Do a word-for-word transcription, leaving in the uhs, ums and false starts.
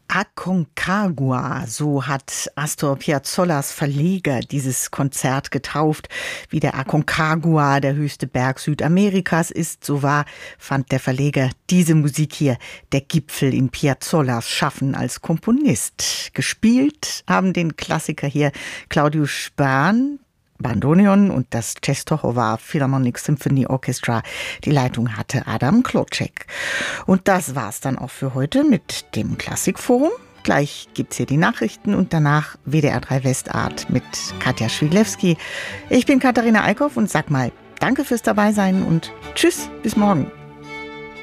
Aconcagua, so hat Astor Piazzollas Verleger dieses Konzert getauft. Wie der Aconcagua der höchste Berg Südamerikas ist, so war, fand der Verleger diese Musik hier, der Gipfel in Piazzollas Schaffen als Komponist. Gespielt haben den Klassiker hier Claudius Spahn, Bandoneon und das Częstochowa Philharmonic Symphony Orchestra. Die Leitung hatte Adam Klocek. Und das war's dann auch für heute mit dem Klassikforum. Gleich gibt's hier die Nachrichten und danach W D R drei Westart mit Katja Schwilewski. Ich bin Katharina Eickhoff und sag mal Danke fürs Dabeisein und tschüss, bis morgen.